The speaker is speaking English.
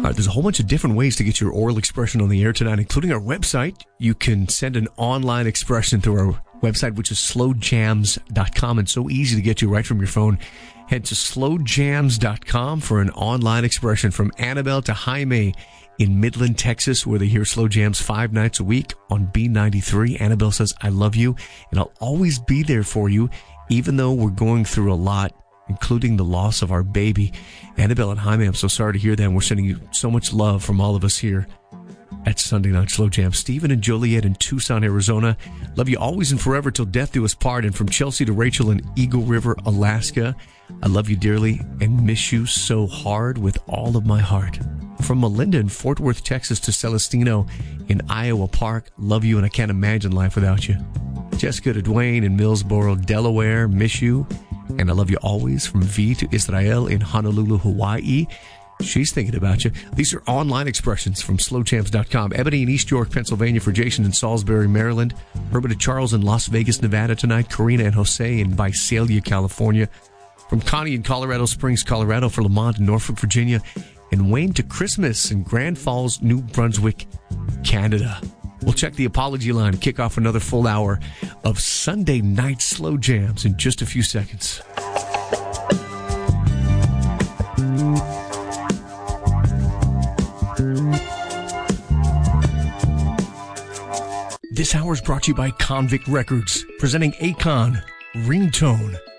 There's a whole bunch of different ways to get your oral expression on the air tonight, including our website. You can send an online expression through our website, which is slowjams.com. It's so easy to get you right from your phone. Head to slowjams.com for an online expression from Annabelle to Jaime in Midland, Texas, where they hear Slow Jams 5 nights a week on B93. Annabelle says, I love you, and I'll always be there for you, even though we're going through a lot, including the loss of our baby. Annabelle and Jaime, I'm so sorry to hear that. And we're sending you so much love from all of us here at Sunday Night Slow Jam. Stephen and Joliet in Tucson, Arizona. Love you always and forever till death do us part. And from Chelsea to Rachel in Eagle River, Alaska. I love you dearly and miss you so hard with all of my heart. From Melinda in Fort Worth, Texas to Celestino in Iowa Park. Love you and I can't imagine life without you. Jessica to Dwayne in Millsboro, Delaware. Miss you. And I love you always. From V to Israel in Honolulu, Hawaii. She's thinking about you. These are online expressions from slowjams.com. Ebony in East York, Pennsylvania for Jason in Salisbury, Maryland. Herbert and Charles in Las Vegas, Nevada tonight. Karina and Jose in Visalia, California. From Connie in Colorado Springs, Colorado for Lamont in Norfolk, Virginia. And Wayne to Christmas in Grand Falls, New Brunswick, Canada. We'll check the apology line and kick off another full hour of Sunday Night Slow Jams in just a few seconds. This hour is brought to you by Convict Records, presenting Akon, Ringtone.